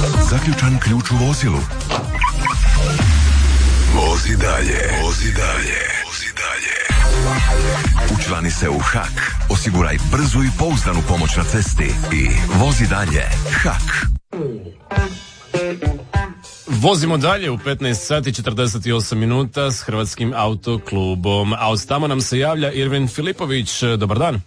Zaključan ključ u vozilu? Vozi dalje. Učlani se u HAK. Osiguraj brzu i pouzdanu pomoć na cesti i vozi dalje. HAK. Vozimo dalje u 15 sati 48 minuta s Hrvatskim autoklubom. A od tamo nam se javlja Irvin Filipović. Dobar dan.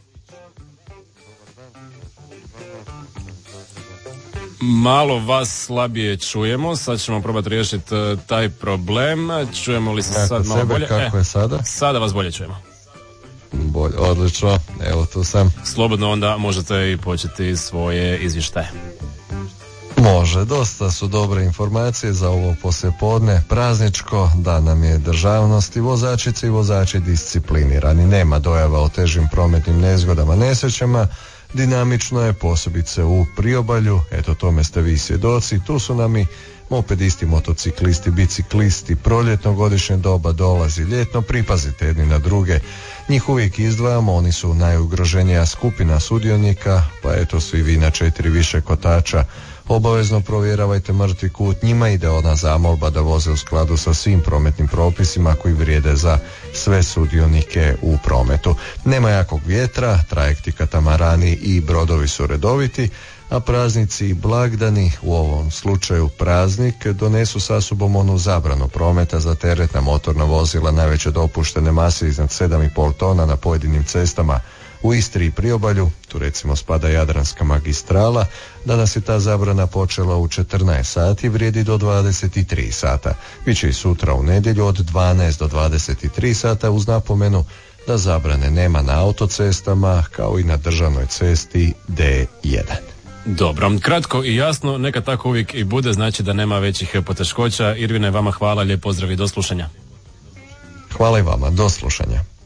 Malo vas slabije čujemo, sad ćemo probati riješiti taj problem. Čujemo li se sad malo bolje? Kako je sada? Sada vas bolje čujemo. Bolje, odlično, evo tu sam. Slobodno onda možete i početi svoje izvještaje. Može, dosta su dobre informacije za ovo poslijepodne prazničko, da nam je državnosti, vozačice i vozači disciplinirani. Nema dojava o težim prometnim nezgodama, nesrećama. Dinamično je, posebice u priobalju, eto tome ste vi svjedoci. Tu su nam i mopedisti, motociklisti, biciklisti. Proljetno godišnje doba dolazi, ljetno pripazite jedni na druge. Njih uvijek izdvajamo, oni su najugroženija skupina sudionika, pa eto svi vi na 4 više kotača obavezno provjeravajte mrtvi kut. Njima ide ona zamolba da voze u skladu sa svim prometnim propisima koji vrijede za sve sudionike u prometu. Nema jakog vjetra, trajekti, katamarani i brodovi su redoviti, a praznici i blagdani, u ovom slučaju praznik, donesu sa sobom onu zabranu prometa za teretna motorna vozila najveće dopuštene mase iznad 7,5 tona na pojedinim cestama. U Istri i priobalju, tu recimo spada Jadranska magistrala, danas je ta zabrana počela u 14 sati, vrijedi do 23 sata. Biće i sutra u nedjelju od 12 do 23 sata uz napomenu da zabrane nema na autocestama kao i na državnoj cesti D1. Dobro, kratko i jasno, neka tako uvijek i bude, znači da nema većih poteškoća. Irvine, vama hvala, lijep pozdrav i do slušanja. Hvala i vama, do slušanja.